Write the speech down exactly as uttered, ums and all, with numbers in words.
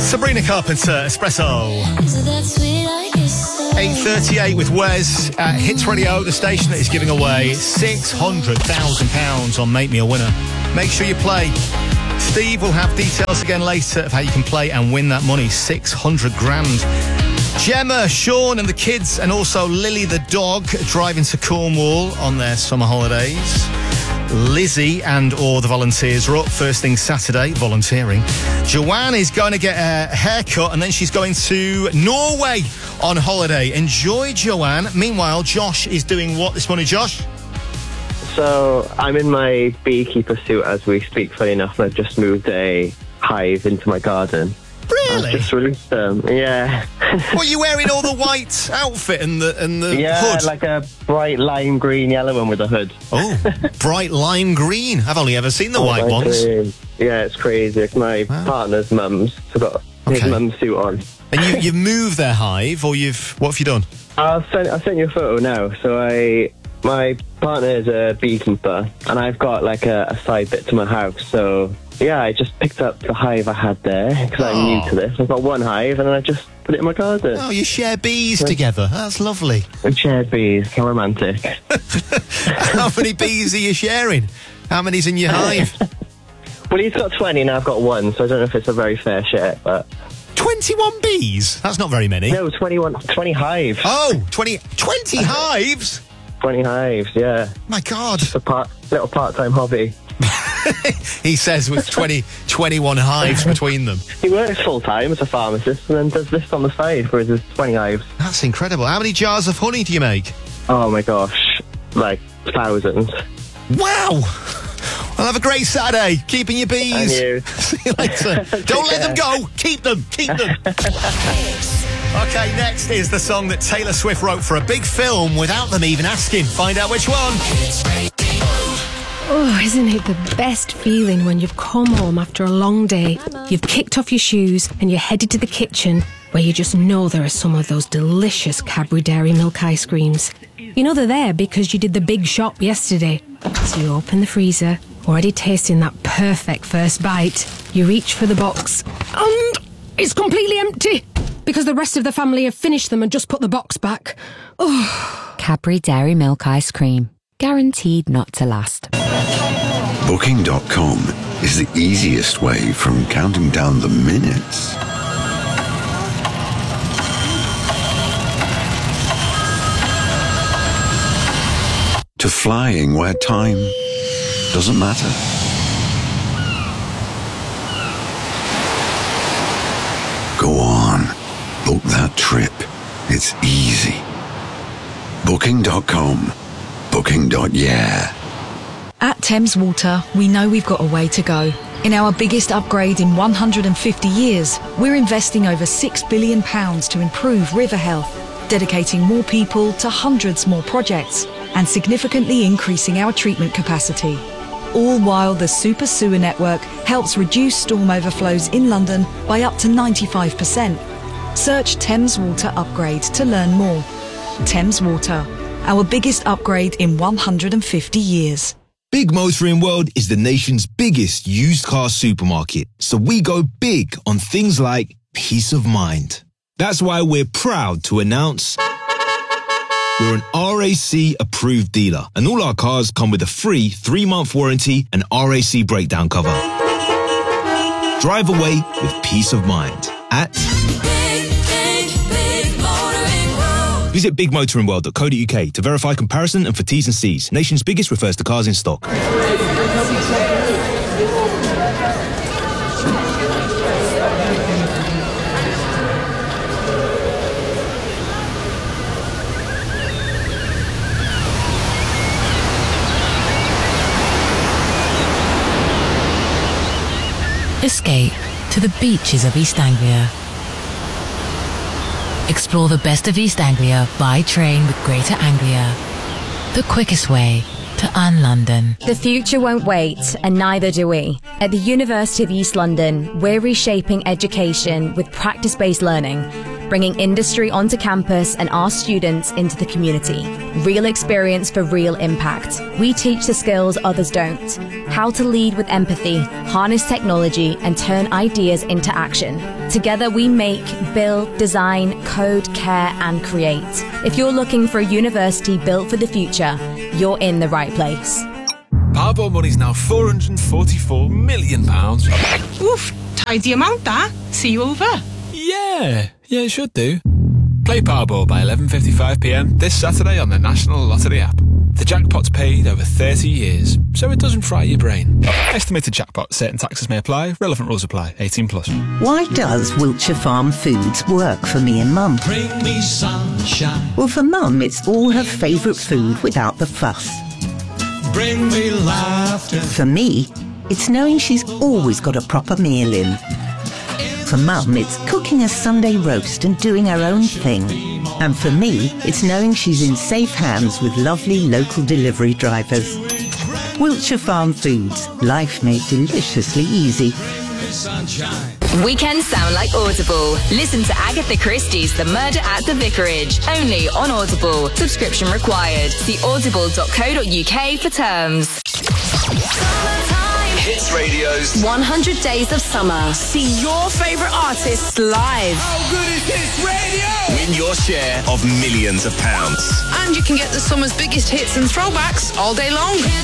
Sabrina Carpenter, Espresso. eight thirty-eight with Wes at Hits Radio, the station that is giving away six hundred thousand pounds on Make Me a Winner. Make sure you play. Steve will have details again later of how you can play and win that money, six hundred grand. Gemma, Sean and the kids, and also Lily the dog, driving to Cornwall on their summer holidays. Lizzie and all the volunteers are up first thing Saturday, volunteering. Joanne is going to get a haircut and then she's going to Norway on holiday. Enjoy, Joanne. Meanwhile, Josh is doing what this morning, Josh? So, I'm in my beekeeper suit as we speak, funny enough, and I've just moved a hive into my garden. Really? I've just released them, yeah. What, are you wearing all the white outfit and the and the yeah, hood? Yeah, like a bright lime green yellow one with a hood. Oh, bright lime green. I've only ever seen the oh, white ones. Green. Yeah, it's crazy. It's my wow. partner's mum's. So I've got his okay. mum's suit on. And you, you've moved their hive, or you've... What have you done? I'll send, I'll send you a photo now. So I... My partner is a beekeeper, and I've got like a, a side bit to my house. So, yeah, I just picked up the hive I had there, because oh. I'm new to this. I've got one hive, and then I just put it in my garden. Oh, you share bees so, together. That's lovely. We share bees. How romantic. How many bees are you sharing? How many's in your hive? Well, he's got twenty, and I've got one, so I don't know if it's a very fair share, but... twenty-one bees? That's not very many. No, twenty-one, twenty hives. Oh, twenty, twenty hives? twenty hives, yeah. My God. Just a part, little part-time hobby. He says with twenty, twenty-one hives between them. He works full-time as a pharmacist and then does this on the side for his twenty hives. That's incredible. How many jars of honey do you make? Oh, my gosh. Like, thousands. Wow. Well, have a great Saturday. Keeping your bees. And you. See you later. Don't let them go. Keep them. Keep them. Okay, next is the song that Taylor Swift wrote for a big film without them even asking. Find out which one. Oh, isn't it the best feeling when you've come home after a long day, you've kicked off your shoes and you're headed to the kitchen where you just know there are some of those delicious Cadbury Dairy Milk ice creams. You know they're there because you did the big shop yesterday. So you open the freezer, already tasting that perfect first bite. You reach for the box and it's completely empty because the rest of the family have finished them and just put the box back. Oh. Cadbury Dairy Milk ice cream. Guaranteed not to last. Booking dot com is the easiest way from counting down the minutes to flying where time doesn't matter. Go on, book that trip. It's easy. Booking dot com. Booking. Yeah. At Thames Water, we know we've got a way to go. In our biggest upgrade in one hundred fifty years, we're investing over six billion pounds to improve river health, dedicating more people to hundreds more projects, and significantly increasing our treatment capacity. All while the Super Sewer Network helps reduce storm overflows in London by up to ninety-five percent. Search Thames Water Upgrade to learn more. Thames Water, our biggest upgrade in one hundred fifty years. Big Motoring World is the nation's biggest used car supermarket, so we go big on things like peace of mind. That's why we're proud to announce we're an R A C approved dealer, and all our cars come with a free three-month warranty and R A C breakdown cover. Drive away with peace of mind at Visit big motoring world dot co dot U K to verify comparison and for T's and C's. Nation's biggest refers to cars in stock. Escape to the beaches of East Anglia. Explore the best of East Anglia by train with Greater Anglia. The quickest way to un-London. The future won't wait, and neither do we. At the University of East London, we're reshaping education with practice-based learning, bringing industry onto campus and our students into the community. Real experience for real impact. We teach the skills others don't. how to lead with empathy, harness technology, and turn ideas into action. Together we make, build, design, code, care, and create. If you're looking for a university built for the future, you're in the right place. Powerball money's now four hundred forty-four million pounds. Oof, tidy amount that. See you over. Yeah, yeah, it should do. Play Powerball by eleven fifty-five p m this Saturday on the National Lottery app. The jackpot's paid over thirty years, so it doesn't fry your brain. Estimated jackpot. Certain taxes may apply. Relevant rules apply. eighteen plus. Why does Wiltshire Farm Foods work for me and Mum? Bring me sunshine. Well, for Mum, it's all her favourite food without the fuss. Bring me laughter. For me, it's knowing she's always got a proper meal in. For Mum, it's cooking a Sunday roast and doing her own thing. And for me, it's knowing she's in safe hands with lovely local delivery drivers. Wiltshire Farm Foods, life made deliciously easy. Weekends sound like Audible. Listen to Agatha Christie's The Murder at the Vicarage, only on Audible. Subscription required. See audible dot co dot uk for terms. Hits Radio's one hundred Days of Summer. See your favourite artists live. How good is Hits Radio? Win your share of millions of pounds. And you can get the summer's biggest hits and throwbacks all day long.